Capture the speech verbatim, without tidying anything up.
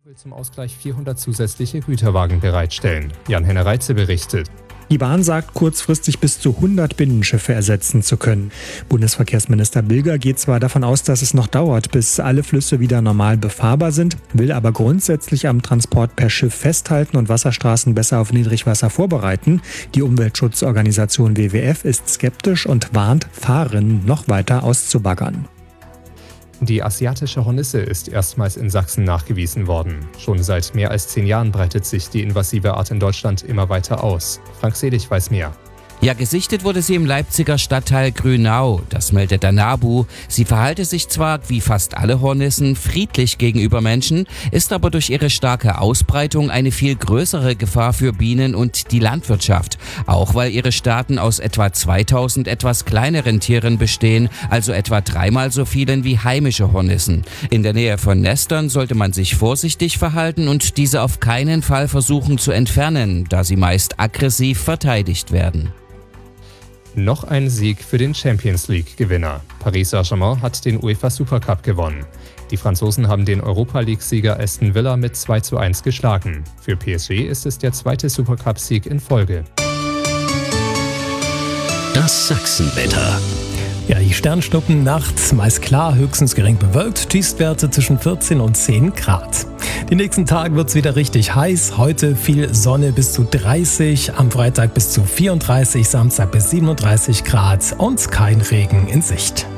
will zum Ausgleich vierhundert zusätzliche Güterwagen bereitstellen. Jan-Henner Reitze berichtet. Die Bahn sagt, kurzfristig bis zu hundert Binnenschiffe ersetzen zu können. Bundesverkehrsminister Bilger geht zwar davon aus, dass es noch dauert, bis alle Flüsse wieder normal befahrbar sind, will aber grundsätzlich am Transport per Schiff festhalten und Wasserstraßen besser auf Niedrigwasser vorbereiten. Die Umweltschutzorganisation W W F ist skeptisch und warnt, Fahrerinnen noch weiter auszubaggern. Die asiatische Hornisse ist erstmals in Sachsen nachgewiesen worden. Schon seit mehr als zehn Jahren breitet sich die invasive Art in Deutschland immer weiter aus. Frank Selig weiß mehr. Ja, gesichtet wurde sie im Leipziger Stadtteil Grünau. Das meldet der NABU. Sie verhalte sich zwar, wie fast alle Hornissen, friedlich gegenüber Menschen, ist aber durch ihre starke Ausbreitung eine viel größere Gefahr für Bienen und die Landwirtschaft. Auch weil ihre Staaten aus etwa zweitausend etwas kleineren Tieren bestehen, also etwa dreimal so vielen wie heimische Hornissen. In der Nähe von Nestern sollte man sich vorsichtig verhalten und diese auf keinen Fall versuchen zu entfernen, da sie meist aggressiv verteidigt werden. Noch ein Sieg für den Champions-League-Gewinner. Paris Saint-Germain hat den UEFA Supercup gewonnen. Die Franzosen haben den Europa-League-Sieger Aston Villa mit zwei zu eins geschlagen. Für P S G ist es der zweite Supercup-Sieg in Folge. Das Sachsenwetter. Ja, die Sternschnuppen nachts meist klar, höchstens gering bewölkt, Tiefstwerte zwischen vierzehn und zehn Grad. Die nächsten Tage wird es wieder richtig heiß, heute viel Sonne bis zu dreißig, am Freitag bis zu vierunddreißig, Samstag bis siebenunddreißig Grad und kein Regen in Sicht.